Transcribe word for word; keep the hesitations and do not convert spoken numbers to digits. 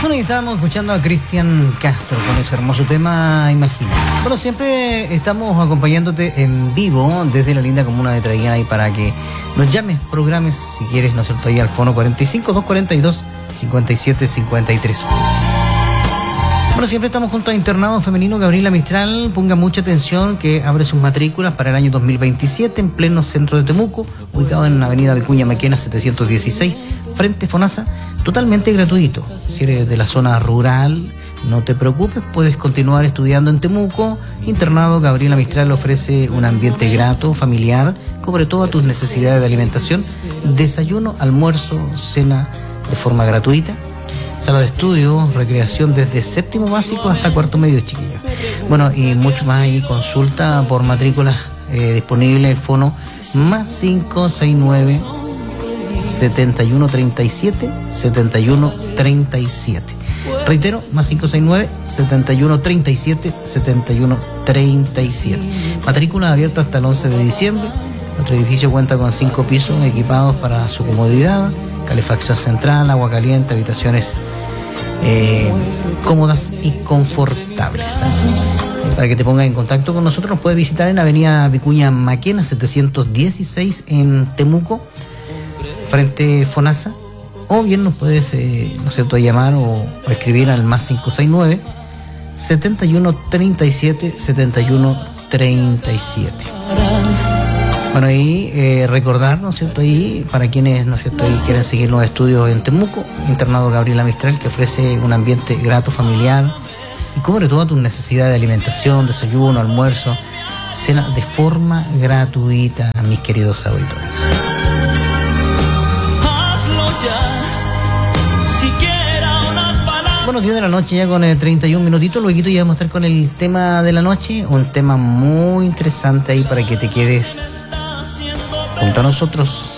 Bueno, y estábamos escuchando a Cristian Castro con ese hermoso tema, Imagina. Bueno, siempre estamos acompañándote en vivo desde la linda comuna de Traiguén, y para que nos llames, programes, si quieres, ¿no es cierto?, ahí al fono cuarenta y cinco, doscientos cuarenta y dos, cincuenta y siete cincuenta y tres. Bueno, siempre estamos junto a Internado Femenino Gabriela Mistral. Ponga mucha atención que abre sus matrículas para el año dos mil veintisiete en pleno centro de Temuco, ubicado en Avenida Vicuña Maquena setecientos dieciséis, frente Fonasa, totalmente gratuito. Si eres de la zona rural, no te preocupes, puedes continuar estudiando en Temuco. Internado Gabriela Mistral ofrece un ambiente grato, familiar, cubre todas tus necesidades de alimentación, desayuno, almuerzo, cena de forma gratuita. Sala de estudio, recreación desde séptimo básico hasta cuarto medio, chiquillos. Bueno, y mucho más ahí, consulta por matrículas eh, disponible, el fono más cinco seis nueve, setenta y uno treinta y siete, setenta y uno treinta y siete. Reitero, más cinco seis nueve, setenta y uno treinta y siete, setenta y uno treinta y siete. Matrícula abierta hasta el once de diciembre. Nuestro edificio cuenta con cinco pisos equipados para su comodidad, calefacción central, agua caliente, habitaciones eh, cómodas y confortables. Para que te pongas en contacto con nosotros, nos puedes visitar en Avenida Vicuña Maquena setecientos dieciséis en Temuco, frente Fonasa, o bien nos puedes eh, no sé, llamar o, o escribir al más cinco seis nueve, setenta y uno treinta y siete, setenta y uno treinta y siete. Bueno, y eh, recordar, ¿no es cierto?, ahí, para quienes, ¿no es cierto?, ahí quieren seguir los estudios en Temuco, Internado Gabriela Mistral, que ofrece un ambiente grato, familiar, y cubre todas tus necesidades de alimentación, desayuno, almuerzo, cena de forma gratuita, mis queridos auditores. Bueno, diez de la noche ya con el treinta y un minutitos, luego ya vamos a estar con el tema de la noche, un tema muy interesante ahí para que te quedes junto a nosotros.